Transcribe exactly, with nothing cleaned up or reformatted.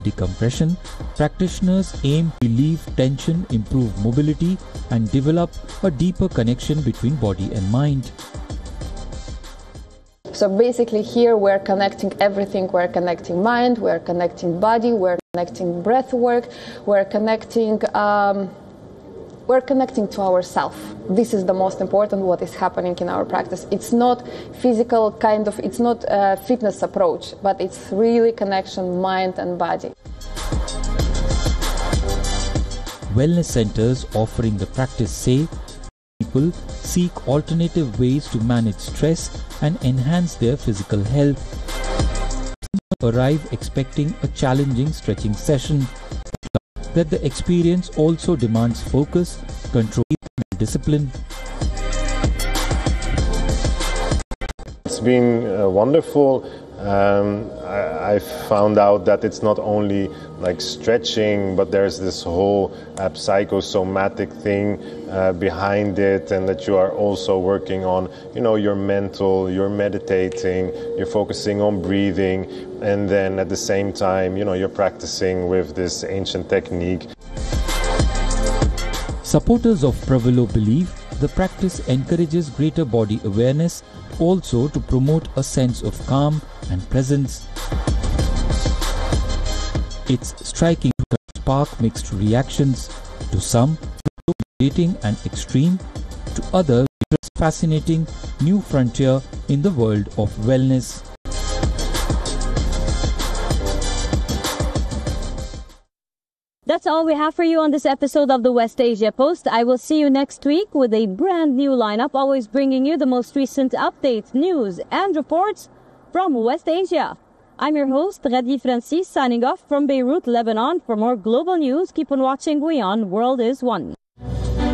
decompression, practitioners aim to relieve tension, improve mobility, and develop a deeper connection between body and mind. So basically here we're connecting everything. We're connecting mind, we're connecting body, we're connecting breath work, we're connecting um, we're connecting to ourselves. This is the most important what is happening in our practice. It's not physical kind of, it's not a fitness approach, but it's really connection mind and body. Wellness centers offering the practice say people seek alternative ways to manage stress and enhance their physical health. Some arrive expecting a challenging stretching session, that the experience also demands focus, control, and discipline. It's been uh, wonderful. Um, I, I found out that it's not only like stretching, but there's this whole uh, psychosomatic thing uh, behind it, and that you are also working on, you know, your mental, you're meditating, you're focusing on breathing, and then at the same time, you know, you're practicing with this ancient technique. Supporters of Pravilo believe the practice encourages greater body awareness, also to promote a sense of calm and presence. It's striking to spark mixed reactions. To some, motivating and extreme. To others, it's a fascinating new frontier in the world of wellness. That's all we have for you on this episode of the West Asia Post. I will see you next week with a brand new lineup, always bringing you the most recent updates, news, and reports from West Asia. I'm your host, Radi Francis, signing off from Beirut, Lebanon. For more global news, keep on watching WION World is One.